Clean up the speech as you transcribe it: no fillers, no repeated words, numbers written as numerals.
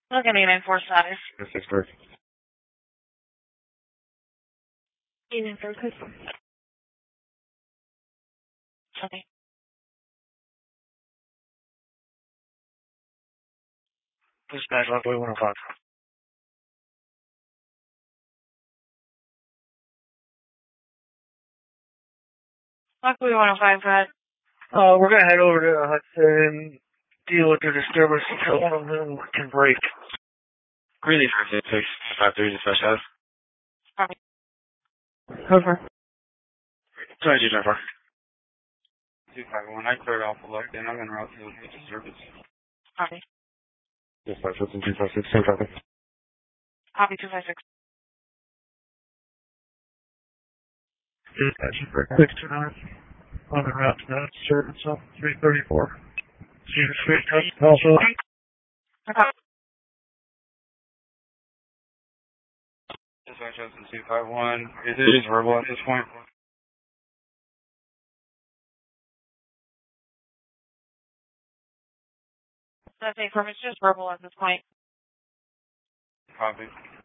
Look at 894 status. Yes, 6 correct. 894 code. Okay. Dispatch, Lockaway 105. Lockaway 105, go ahead. We're gonna head over to Hudson, deal with the disturbance until one of them can break. Greeley 566, 530 dispatch house. Copy. Over. Sorry, Jennifer. 251, I cleared off the left, and I'm gonna route to the service. Copy. Dispatch, Hudson 256, same copy. Copy 256. Dispatch, 629. On the route to that service up 334. Cedar Street, also. Okay. Dispatch Hudson 251, is it just verbal at this point? That's a permit, just verbal at this point. Copy.